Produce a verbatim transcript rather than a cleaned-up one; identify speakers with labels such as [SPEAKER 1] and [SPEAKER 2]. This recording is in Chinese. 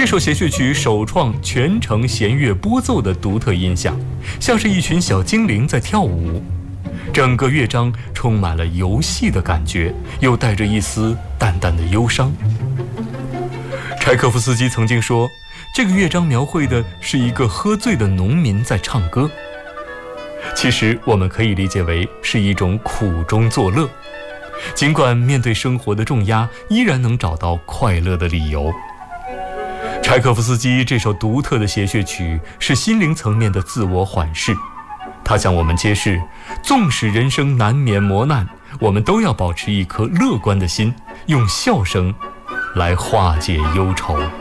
[SPEAKER 1] 这首谐谑曲首创全程弦乐拨奏的独特音响，像是一群小精灵在跳舞。整个乐章充满了游戏的感觉，又带着一丝淡淡的忧伤。柴可夫斯基曾经说，这个乐章描绘的是一个喝醉的农民在唱歌。其实我们可以理解为是一种苦中作乐，尽管面对生活的重压，依然能找到快乐的理由。柴可夫斯基这首独特的谐谑曲是心灵层面的自我缓释，它向我们揭示，纵使人生难免磨难，我们都要保持一颗乐观的心，用笑声来化解忧愁。